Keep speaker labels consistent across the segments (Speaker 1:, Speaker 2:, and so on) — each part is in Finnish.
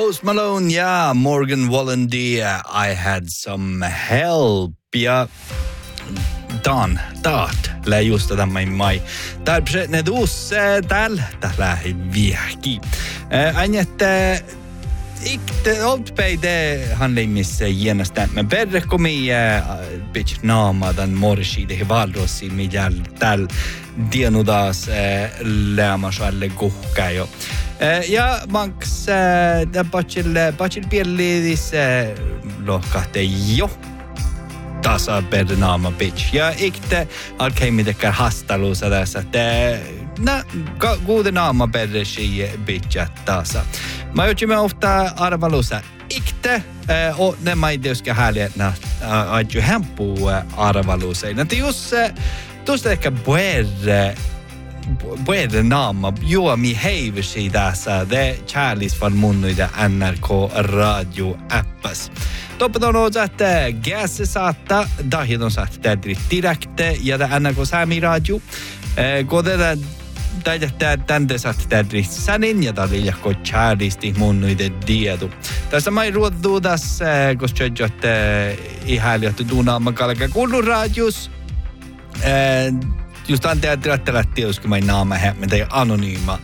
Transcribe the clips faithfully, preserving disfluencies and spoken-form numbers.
Speaker 1: Post Malone ja Morgan Wallendy, I had some help ja Dan, taat, lää just tätä mai mai. Täällä ne tuus täällä, täällä viehki. Äänjätte Ikte oltpeide handlingsmiss genast men berre komi bitch nama den morsi det valrosi mijal tal dienudas lämasalle kuhka jo ja manks da bachil bachil piellis lohkahte jo tasa per nama bitch ja ikte alkeimidekar hastaluusa tässä että na gode nama per shi bitch tasa mä otimme ofta arvaluusa ikte och när man det ska härligt när att ju hempo arvaluusa när just just ehkä buer buer nama jo mi heiversi tässä det Charlies van munnuida N R K radio appas. Toppen on otsat Gäse saatta, dahidon saatta direkte ja det N R K Sami radio. Kodeda tätä tänne saatta direkt sanin ja dalilla ko Charliesti munnuide diedu. Tässä mai ruodu das koska jot ihailijat duunaamaan kalka kullu radios. Just antaa tratteratti usko mai naama hemmen tai anonyma.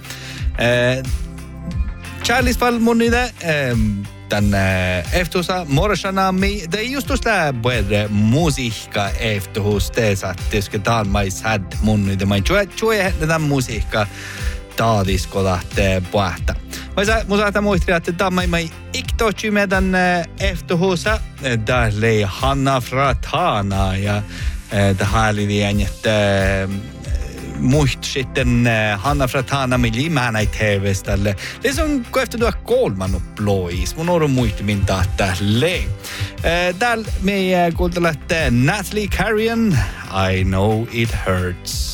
Speaker 1: Charlies van munnuide den eftersa morgonami det är just då där både musiikka efterhos det så att det ska ta mig sad mun det mig tror tror den musiikka taadis kodat puhta. Vai sä musta muistaa että tämä mai iktochi med den efterhosa där le Hanna Fratana ja det härliga gänget muist sitten Hanna Fratana mili mä ei T V-ställe. Det som går efter då Kolman och Blois. Mun on muistimin tahta le. Täällä me kuuntelette Natalie Carrion. I know it hurts.